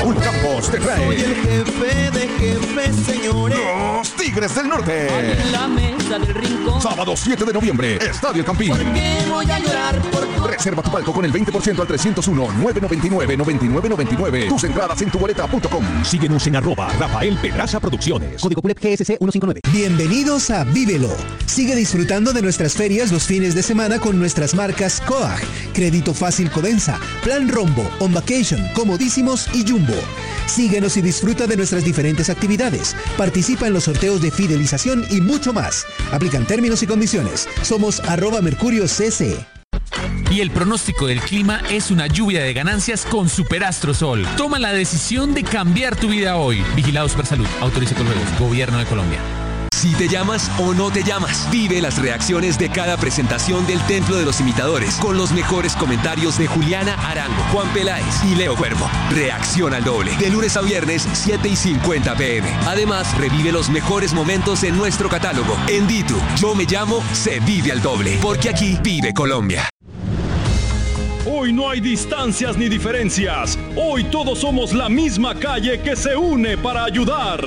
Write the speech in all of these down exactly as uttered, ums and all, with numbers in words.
Raúl Campos te trae. Soy el jefe de jefes, señores. Los Tigres del Norte. En la mesa del rincón. Sábado siete de noviembre, Estadio El Campín. ¿Por qué voy a llorar por tu... Reserva tu palco con el veinte por ciento al trescientos uno, nueve noventa y nueve, noventa y nueve noventa y nueve. Tus entradas en tu boleta punto com. Síguenos en arroba Rafael Pedraza Producciones. Código P U L E P G S C ciento cincuenta y nueve. Bienvenidos a Vívelo. Sigue disfrutando de nuestras ferias los fines de semana con nuestras marcas Coag, Crédito Fácil Codensa, Plan Rombo, On Vacation, Comodísimos y Jumbo. Síguenos y disfruta de nuestras diferentes actividades. Participa en los sorteos de fidelización y mucho más. Aplican términos y condiciones. Somos arroba Mercurio C C. Y el pronóstico del clima es una lluvia de ganancias con Superastro Sol. Toma la decisión de cambiar tu vida hoy. Vigilado Supersalud. Autoriza con juegos. Gobierno de Colombia. Si te llamas o no te llamas, vive las reacciones de cada presentación del Templo de los Imitadores con los mejores comentarios de Juliana Arango, Juan Peláez y Leo Cuervo. Reacción al doble, de lunes a viernes, siete y cincuenta pm. Además, revive los mejores momentos en nuestro catálogo. En Ditu, Yo Me Llamo, se vive al doble, porque aquí vive Colombia. Hoy no hay distancias ni diferencias. Hoy todos somos la misma calle que se une para ayudar.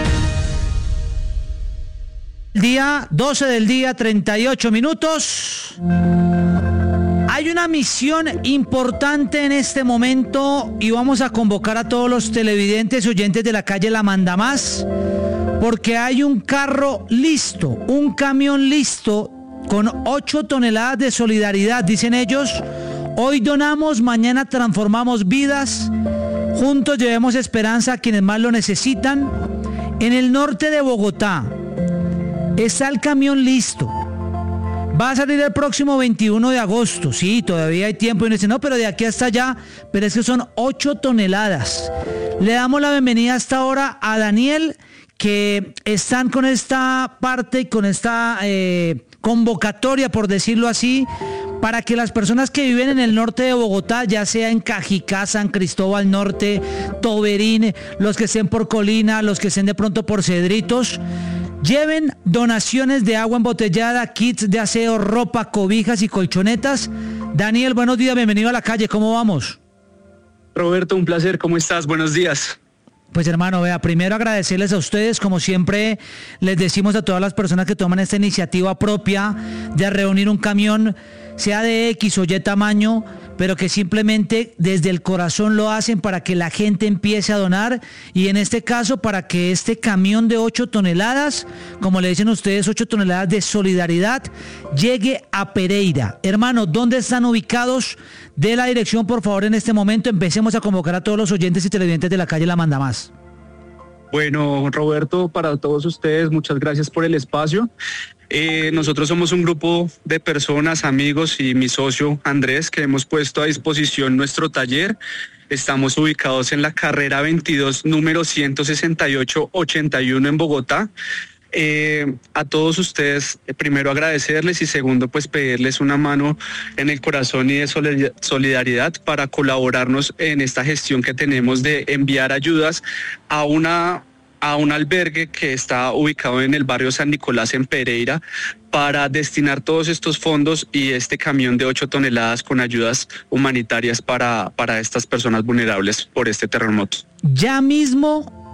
Día doce del día, treinta y ocho minutos. Hay una misión importante en este momento y vamos a convocar a todos los televidentes y oyentes de la calle La Mandamás, porque hay un carro listo, un camión listo con ocho toneladas de solidaridad, dicen ellos. Hoy donamos, mañana transformamos vidas. Juntos llevemos esperanza a quienes más lo necesitan. En el norte de Bogotá está el camión listo. Va a salir el próximo veintiuno de agosto. Sí, todavía hay tiempo. Y uno dice, no, pero de aquí hasta allá. Pero es que son ocho toneladas. Le damos la bienvenida hasta ahora a Daniel, que están con esta parte, con esta eh, convocatoria, por decirlo así, para que las personas que viven en el norte de Bogotá, ya sea en Cajicá, San Cristóbal Norte, Toberín, los que estén por Colina, los que estén de pronto por Cedritos, lleven donaciones de agua embotellada, kits de aseo, ropa, cobijas y colchonetas. Daniel, buenos días, bienvenido a la calle, ¿cómo vamos? Roberto, un placer, ¿cómo estás? Buenos días. Pues hermano, vea, primero agradecerles a ustedes, como siempre les decimos a todas las personas que toman esta iniciativa propia de reunir un camión, sea de X o Y tamaño, pero que simplemente desde el corazón lo hacen para que la gente empiece a donar, y en este caso para que este camión de ocho toneladas, como le dicen ustedes, ocho toneladas de solidaridad, llegue a Pereira. Hermano, ¿dónde están ubicados? De la dirección, por favor, en este momento. Empecemos a convocar a todos los oyentes y televidentes de la calle La Mandamás. Bueno, Roberto, para todos ustedes, muchas gracias por el espacio. Eh, nosotros somos un grupo de personas, amigos y mi socio Andrés, que hemos puesto a disposición nuestro taller. Estamos ubicados en la carrera veintidós, número ciento sesenta y ocho ochenta y uno en Bogotá. Eh, a todos ustedes, eh, primero agradecerles y segundo, pues pedirles una mano en el corazón y de solidaridad para colaborarnos en esta gestión que tenemos de enviar ayudas a una a un albergue que está ubicado en el barrio San Nicolás en Pereira, para destinar todos estos fondos y este camión de ocho toneladas con ayudas humanitarias para, para estas personas vulnerables por este terremoto. Ya mismo